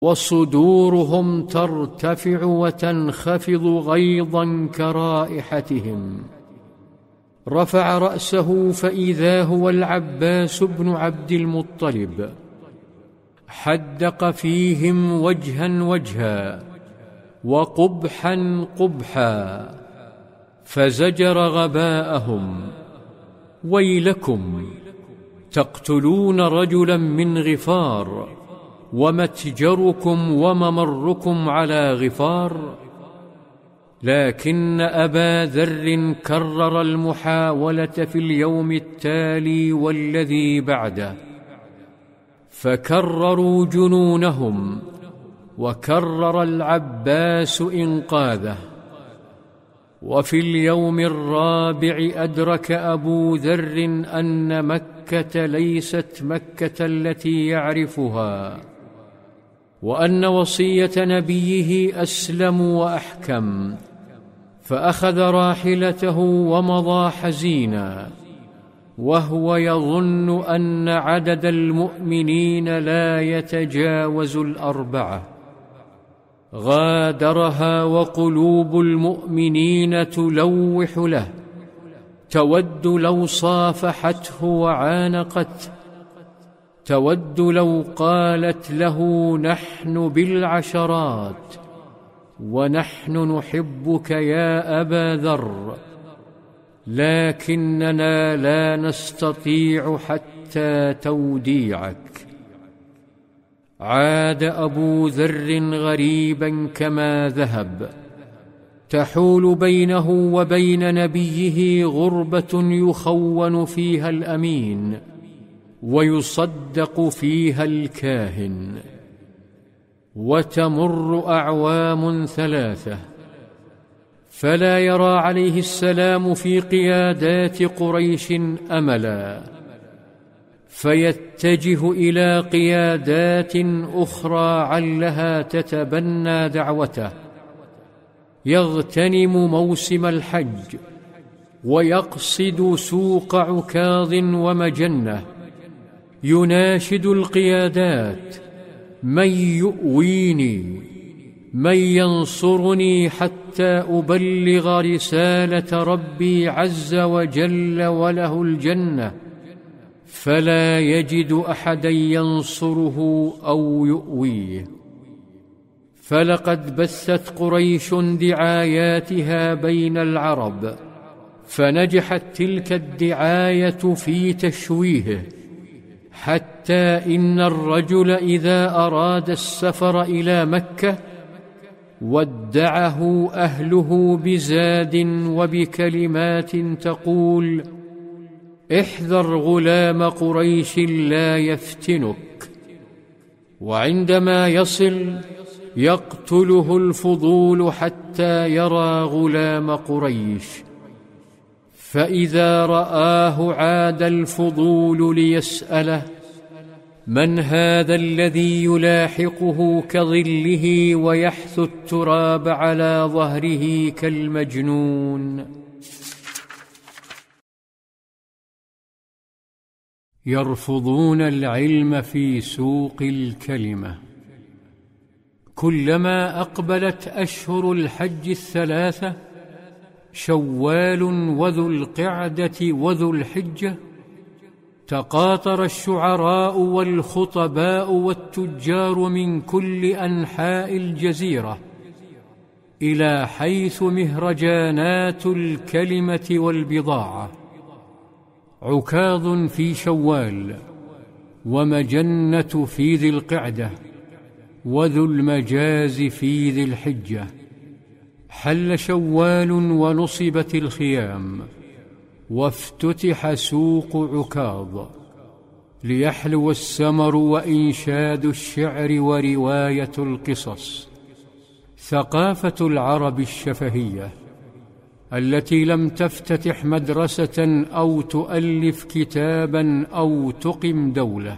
وصدورهم ترتفع وتنخفض غيظا كرائحتهم. رفع رأسه فإذا هو العباس بن عبد المطلب، حدق فيهم وجها وجها وقبحا قبحا، فزجر غباءهم: ويلكم، تقتلون رجلا من غفار، ومتجركم وممركم على غفار. لكن أبا ذر كرر المحاولة في اليوم التالي والذي بعده، فكرروا جنونهم، وكرر العباس إنقاذه. وفي اليوم الرابع أدرك أبو ذر أن مكة ليست مكة التي يعرفها، وأن وصية نبيه أسلم وأحكم، فأخذ راحلته ومضى حزينا، وهو يظن أن عدد المؤمنين لا يتجاوز 4. غادرها وقلوب المؤمنين تلوح له، تود لو صافحته وعانقته، تود لو قالت له: نحن بالعشرات، ونحن نحبك يا أبا ذر، لكننا لا نستطيع حتى توديعك. عاد أبو ذر غريبا كما ذهب، تحول بينه وبين نبيه غربة يخون فيها الأمين ويصدق فيها الكاهن. وتمر أعوام 3، فلا يرى عليه السلام في قيادات قريش أملا، فيتجه إلى قيادات أخرى علها تتبنى دعوته. يغتنم موسم الحج، ويقصد سوق عكاظ ومجنة، يناشد القيادات: من يؤويني، من ينصرني حتى أبلغ رسالة ربي عز وجل وله الجنة. فلا يجد أحدا ينصره أو يؤويه. فلقد بثت قريش دعاياتها بين العرب، فنجحت تلك الدعاية في تشويهه، حتى إن الرجل إذا أراد السفر إلى مكة ودعه أهله بزاد وبكلمات تقول: احذر غلام قريش لا يفتنك. وعندما يصل يقتله الفضول حتى يرى غلام قريش، فإذا رآه عاد الفضول ليسأله: من هذا الذي يلاحقه كظله ويحث التراب على ظهره كالمجنون؟ يرفضون العلم في سوق الكلمة. كلما أقبلت أشهر الحج 3 شوال وذو القعدة وذو الحجة، تقاطر الشعراء والخطباء والتجار من كل أنحاء الجزيرة إلى حيث مهرجانات الكلمة والبضاعة. عكاظ في شوال، ومجنة في ذي القعدة، وذو المجاز في ذي الحجة. حل شوال ونصبت الخيام، وافتتح سوق عكاظ، ليحلو السمر وإنشاد الشعر ورواية القصص. ثقافة العرب الشفهية التي لم تفتتح مدرسة أو تؤلف كتابا أو تقم دولة.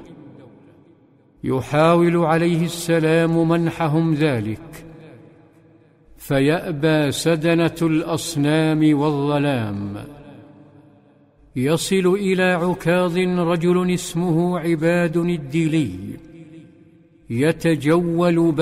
يحاول عليه السلام منحهم ذلك، فيأبى سدنة الأصنام والظلام. يصل إلى عكاظ رجل اسمه عباد الديلي، يتجول